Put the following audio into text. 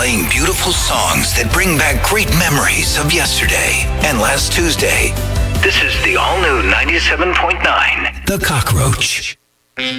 playing beautiful songs that bring back great memories of yesterday and last Tuesday. This is the all-new 97.9, The Cockroach.